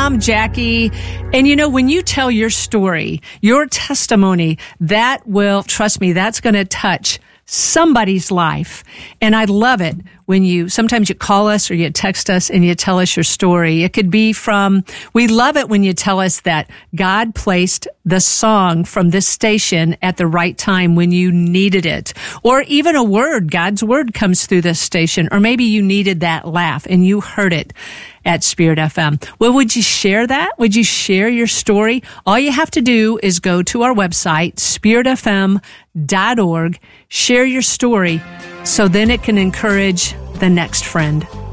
I'm Jackie. And when you tell your story, your testimony, that will, trust me, that's going to touch somebody's life. And I love it when sometimes you call us or you text us and you tell us your story. It could be we love it when you tell us that God placed the song from this station at the right time when you needed it. Or even God's word comes through this station. Or maybe you needed that laugh and you heard it at Spirit FM. Well, would you share that? Would you share your story? All you have to do is go to our website, spiritfm.org, share your story, so then it can encourage the next friend.